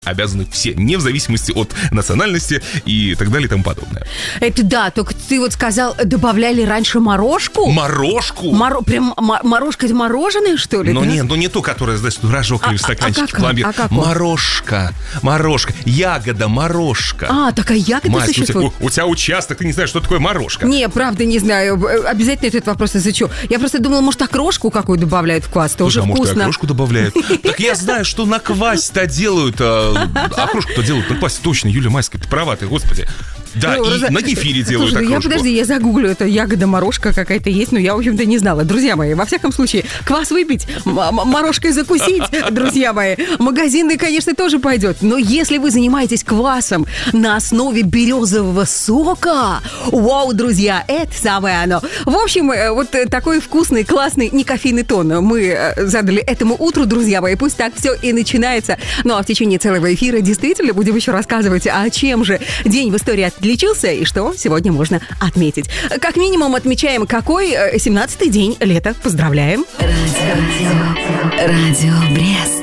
обязаны все, не в зависимости от национальности и так далее и тому подобное. Это да, только ты вот сказал, добавляли раньше морожку? Морожку? Прям морожка, это мороженое, что ли? Но да? нет, не то, которое, знаешь, рожок или в стаканчике, пломбир. Морожка, ягода, морожка. Такая ягода существует? У тебя участок, ты не знаешь, что такое морожка. Не, правда не знаю, обязательно этот вопрос изучу. Я просто думала, может, окрошку какую добавляют в квас, тоже вкусно. Может, и окрошку добавляют. Так я знаю, что на квасе-то делают, окрошку-то делают на квасе, точно, Юлия Майская, ты права, ты, господи. Да, и на кефире делают окрошку. Я загуглю, это ягода-морожка какая-то есть, но я, в общем-то, не знала. Друзья мои, во всяком случае, квас выпить, морожкой закусить, друзья мои. Магазинный, конечно, тоже пойдет. Но если вы занимаетесь квасом на основе березового сока, вау, друзья, это самое оно. В общем, вот такой вкусный, классный, некофейный тон мы задали этому утру, друзья мои. Пусть так все и начинается. Ну, а в течение целого эфира действительно будем еще рассказывать, о чем же день в истории отличился и что сегодня можно отметить. Как минимум отмечаем, какой 17-й день лета. Поздравляем. Радио Брест.